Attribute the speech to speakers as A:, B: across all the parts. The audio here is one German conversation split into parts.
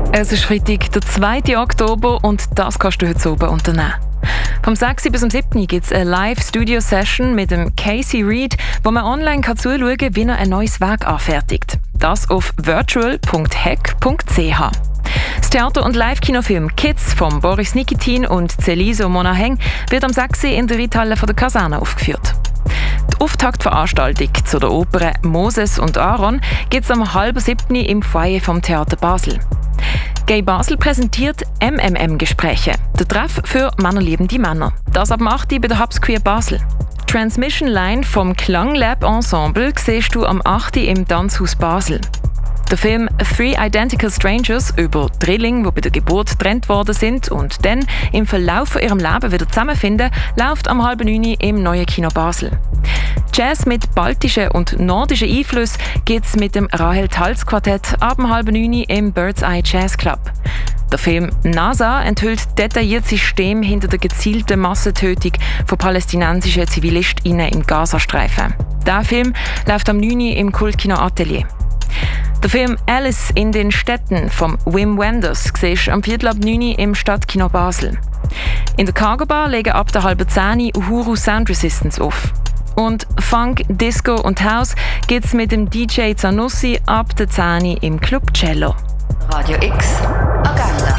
A: Es ist Freitag, der 2. Oktober und das kannst du heute oben unternehmen. Vom 6. bis zum 7. gibt es eine Live-Studio-Session mit dem Casey Reed, wo man online zuschauen kann, wie er ein neues Werk anfertigt. Das auf virtual.hack.ch. Das Theater- und Live-Kinofilm «Kids» von Boris Nikitin und Celiso Monaheng wird am 6. in der Reithalle der Kaserne aufgeführt. Die Auftaktveranstaltung zu der Oper «Moses und Aaron» gibt es am 6:30 im Foyer vom Theater Basel. Gay Basel präsentiert MMM-Gespräche, der Treff für männerliebende Männer. Das ab 8. bei der Hubs Queer Basel. Transmission Line vom Klanglab Ensemble siehst du am 8. im Tanzhaus Basel. Der Film «Three Identical Strangers» über Drillinge, die bei der Geburt getrennt worden sind und dann im Verlauf von ihrem Leben wieder zusammenfinden, läuft am 8:30 im Neuen Kino Basel. Jazz mit baltischen und nordischen Einflüssen gibt es mit dem Rahel Talz Quartett ab 8:30 im Bird's Eye Jazz Club. Der Film «NASA» enthüllt detailliert System hinter der gezielten Massentötung von palästinensischen ZivilistInnen im Gazastreifen. Der Film läuft am 9. im Kultkino Atelier. Der Film «Alice in den Städten» von Wim Wenders siehst du am 8:45 im Stadtkino Basel. In der Cargo Bar legen ab der 9:30 Uhuru Sound Resistance auf. Und Funk, Disco und House gibt es mit dem DJ Zanussi ab der 10 im Club Cello.
B: Radio X Agenda.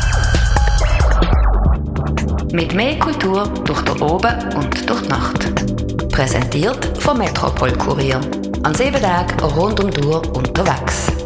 B: Mit mehr Kultur durch den Oben und durch die Nacht. Präsentiert vom Metropol Kurier. An 7 Tagen rund um die Uhr unterwegs.